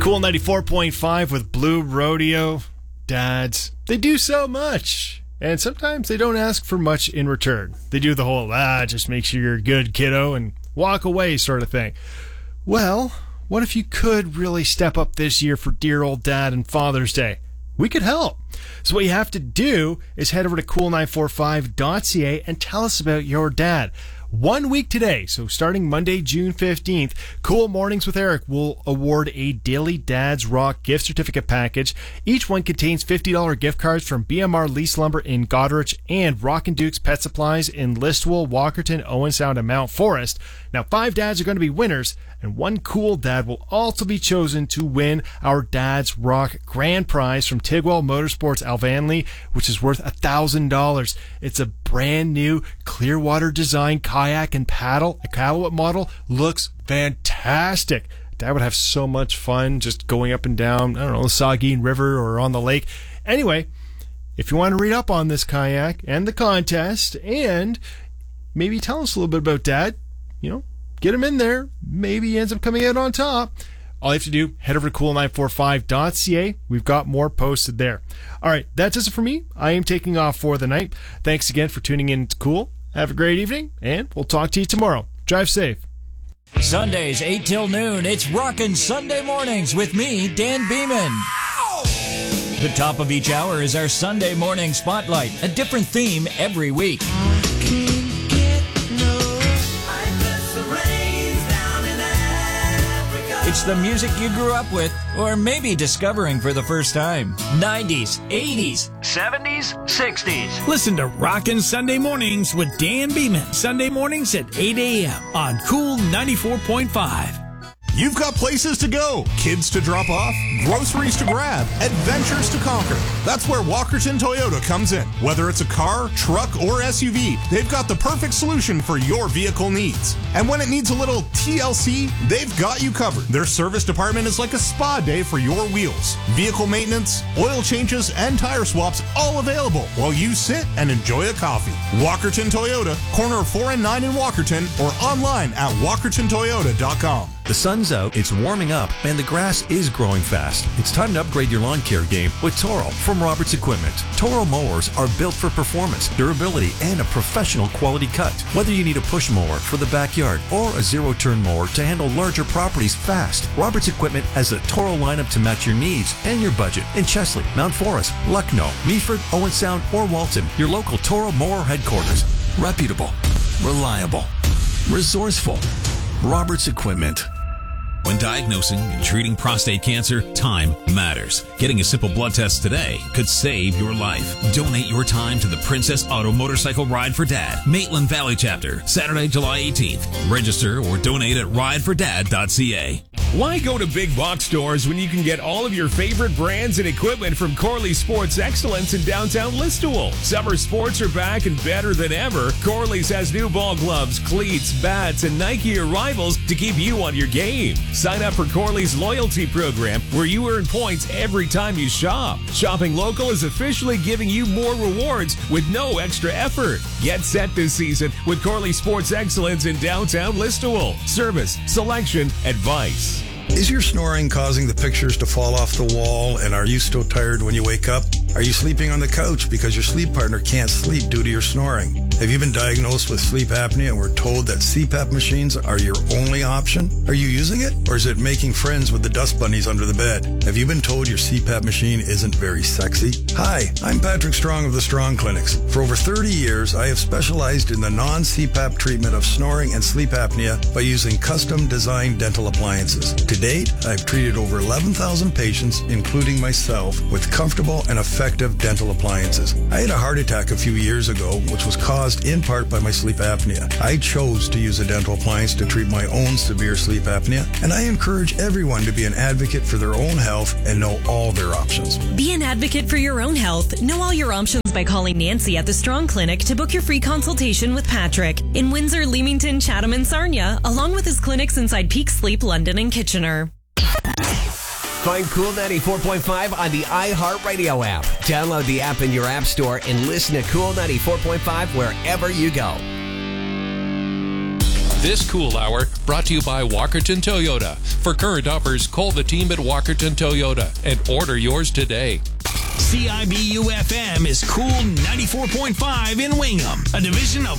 Cool 94.5 with Blue Rodeo. Dads, they do so much. And sometimes they don't ask for much in return. They do the whole, just make sure you're a good kiddo and walk away sort of thing. Well, what if you could really step up this year for dear old dad and Father's Day? We could help. So what you have to do is head over to cool945.ca and tell us about your dad. 1 week today, so starting Monday, June 15th, Cool Mornings with Eric will award a Daily Dads Rock gift certificate package. Each one contains $50 gift cards from BMR Lease Lumber in Goderich and Rockin' Dukes Pet Supplies in Listowel, Walkerton, Owen Sound, and Mount Forest. Now, 5 dads are going to be winners, and 1 cool dad will also be chosen to win our Dads Rock grand prize from Tigwell Motorsports Alvanley, which is worth $1,000. It's a brand new Clearwater design kayak and paddle. A Callaway model looks fantastic. Dad would have so much fun just going up and down, the Saugeen River or on the lake. Anyway, if you want to read up on this kayak and the contest and maybe tell us a little bit about Dad, get him in there. Maybe he ends up coming out on top. All you have to do, head over to cool945.ca. We've got more posted there. All right, that's it for me. I am taking off for the night. Thanks again for tuning in to Cool. Have a great evening, and we'll talk to you tomorrow. Drive safe. Sundays, 8 till noon, it's Rockin' Sunday Mornings with me, Dan Beeman. The top of each hour is our Sunday morning spotlight, a different theme every week. It's the music you grew up with, or maybe discovering for the first time. 90s, 80s, 70s, 60s. Listen to Rockin' Sunday Mornings with Dan Beeman. Sunday mornings at 8 a.m. on Cool 94.5. You've got places to go, kids to drop off, groceries to grab, adventures to conquer. That's where Walkerton Toyota comes in. Whether it's a car, truck, or SUV, they've got the perfect solution for your vehicle needs. And when it needs a little TLC, they've got you covered. Their service department is like a spa day for your wheels. Vehicle maintenance, oil changes, and tire swaps all available while you sit and enjoy a coffee. Walkerton Toyota, corner of 4 and 9 in Walkerton, or online at walkertontoyota.com. The sun's out, it's warming up, and the grass is growing fast. It's time to upgrade your lawn care game with Toro from Roberts Equipment. Toro mowers are built for performance, durability, and a professional quality cut. Whether you need a push mower for the backyard or a zero-turn mower to handle larger properties fast, Roberts Equipment has a Toro lineup to match your needs and your budget in Chesley, Mount Forest, Lucknow, Meaford, Owen Sound, or Walton. Your local Toro mower headquarters. Reputable, reliable, resourceful. Roberts Equipment. When diagnosing and treating prostate cancer, time matters. Getting a simple blood test today could save your life. Donate your time to the Princess Auto Motorcycle Ride for Dad, Maitland Valley Chapter, Saturday, July 18th. Register or donate at ridefordad.ca. Why go to big box stores when you can get all of your favorite brands and equipment from Corley Sports Excellence in downtown Listowel? Summer sports are back and better than ever. Corley's has new ball gloves, cleats, bats, and Nike arrivals to keep you on your game. Sign up for Corley's loyalty program where you earn points every time you shop. Shopping local is officially giving you more rewards with no extra effort. Get set this season with Corley Sports Excellence in downtown Listowel. Service, selection, advice. Is your snoring causing the pictures to fall off the wall, and are you still tired when you wake up? Are you sleeping on the couch because your sleep partner can't sleep due to your snoring? Have you been diagnosed with sleep apnea and were told that CPAP machines are your only option? Are you using it, or is it making friends with the dust bunnies under the bed? Have you been told your CPAP machine isn't very sexy? Hi, I'm Patrick Strong of the Strong Clinics. For over 30 years, I have specialized in the non-CPAP treatment of snoring and sleep apnea by using custom-designed dental appliances. To date, I've treated over 11,000 patients, including myself, with comfortable and effective dental appliances. I had a heart attack a few years ago, which was caused in part by my sleep apnea. I chose to use a dental appliance to treat my own severe sleep apnea, and I encourage everyone to be an advocate for their own health and know all their options. Be an advocate for your own health. Know all your options by calling Nancy at the Strong Clinic to book your free consultation with Patrick in Windsor, Leamington, Chatham, and Sarnia, along with his clinics inside Peak Sleep, London, and Kitchener. Find Cool 94.5 on the iHeartRadio app. Download the app in your app store and listen to Cool 94.5 wherever you go. This Cool Hour brought to you by Walkerton Toyota. For current offers, call the team at Walkerton Toyota and order yours today. CIBU FM is Cool 94.5 in Wingham, a division of